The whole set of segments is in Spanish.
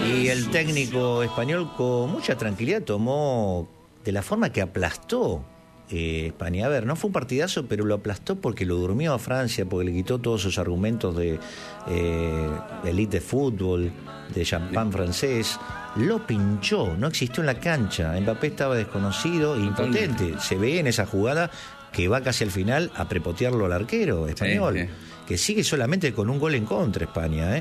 Y el técnico español con mucha tranquilidad tomó de la forma que aplastó España. A ver, no fue un partidazo, pero lo aplastó porque lo durmió a Francia, porque le quitó todos sus argumentos de elite de fútbol, de champán francés. Lo pinchó, no existió en la cancha. Mbappé estaba desconocido e impotente. Se ve en esa jugada que va casi al final a prepotearlo al arquero español. Sí. Que sigue solamente con un gol en contra España.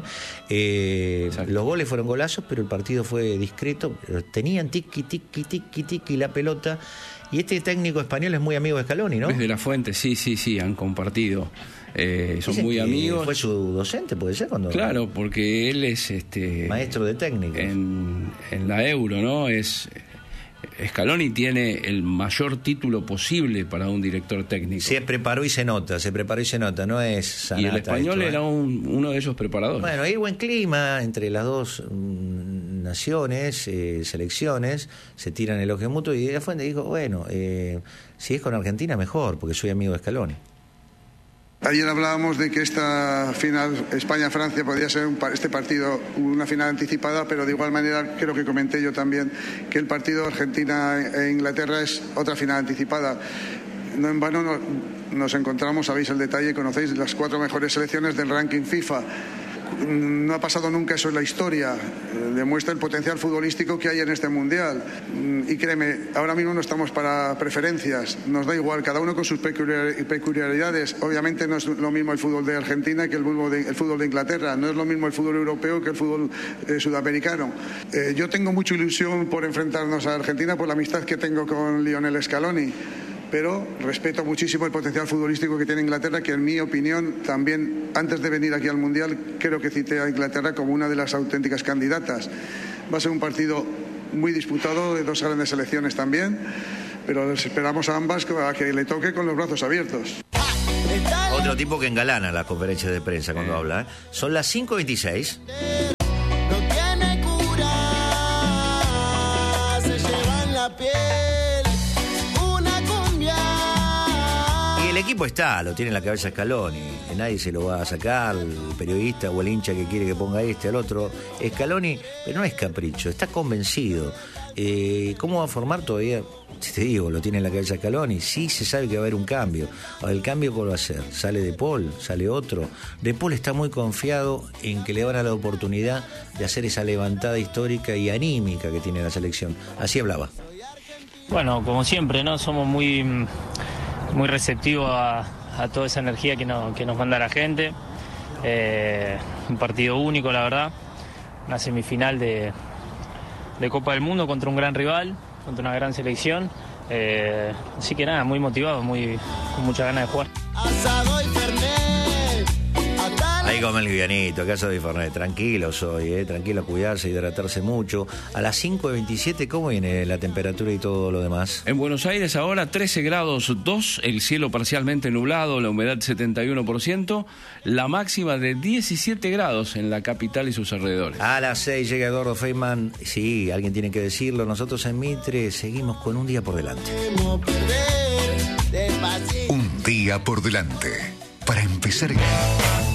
Los goles fueron golazos, pero el partido fue discreto. Tenían tiki la pelota. Y este técnico español es muy amigo de Scaloni, ¿no? Luis de la Fuente, sí, han compartido. Son muy amigos. ¿Fue su docente, puede ser? Claro, porque él es maestro de técnica. En la Euro, ¿no? Scaloni tiene el mayor título posible para un director técnico. Se preparó y se nota, no es sanata. Y el español era uno de esos preparadores. Bueno, hay buen clima entre las dos naciones, selecciones, se tiran elogios mutuos y de la Fuente dijo, bueno, si es con Argentina mejor, porque soy amigo de Scaloni. Ayer hablábamos de que esta final España-Francia podría ser este partido una final anticipada, pero de igual manera creo que comenté yo también que el partido Argentina-Inglaterra es otra final anticipada. No en vano nos encontramos, sabéis el detalle, conocéis las 4 mejores selecciones del ranking FIFA. No ha pasado nunca eso en la historia. Demuestra el potencial futbolístico que hay en este mundial. Y créeme, ahora mismo no estamos para preferencias. Nos da igual, cada uno con sus peculiaridades. Obviamente no es lo mismo el fútbol de Argentina que el fútbol de Inglaterra. No es lo mismo el fútbol europeo que el fútbol sudamericano. Yo tengo mucha ilusión por enfrentarnos a Argentina por la amistad que tengo con Lionel Scaloni. Pero respeto muchísimo el potencial futbolístico que tiene Inglaterra, que en mi opinión también, antes de venir aquí al Mundial, creo que cité a Inglaterra como una de las auténticas candidatas. Va a ser un partido muy disputado, de 2 grandes selecciones también, pero les esperamos a ambas a que le toque con los brazos abiertos. Otro tipo que engalana las conferencias de prensa cuando habla. Son las 5:26. No tiene cura, se llevan la piel. El equipo está, lo tiene en la cabeza Scaloni, nadie se lo va a sacar, el periodista o el hincha que quiere que ponga al otro. Scaloni, pero no es capricho, está convencido. ¿Cómo va a formar todavía? Te digo, lo tiene en la cabeza Scaloni, sí se sabe que va a haber un cambio. Ahora, ¿el cambio cuál va a ser? ¿Sale De Paul? ¿Sale otro? De Paul está muy confiado en que le van a dar la oportunidad de hacer esa levantada histórica y anímica que tiene la selección. Así hablaba. Bueno, como siempre, ¿no? Somos muy receptivo a toda esa energía que nos manda la gente. Un partido único, la verdad. Una semifinal de Copa del Mundo contra un gran rival, contra una gran selección. Así que nada, muy motivado, con muchas ganas de jugar. Ahí come el livianito, caso de Fernet. Tranquilo soy, tranquilo a cuidarse, hidratarse mucho. A las 5:27, ¿cómo viene la temperatura y todo lo demás? En Buenos Aires ahora 13 grados 2, el cielo parcialmente nublado, la humedad 71%, la máxima de 17 grados en la capital y sus alrededores. A las 6 llega Eduardo Feynman. Sí, alguien tiene que decirlo. Nosotros en Mitre seguimos con un día por delante. Un día por delante. Para empezar